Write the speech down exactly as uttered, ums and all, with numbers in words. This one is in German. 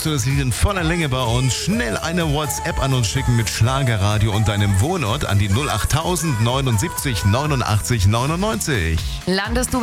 brauchst du das Lied in voller Länge bei uns, schnell eine WhatsApp an uns schicken mit Schlagerradio und deinem Wohnort an die null acht tausend neunundsiebzig neunundachtzig neunundneunzig. Landest du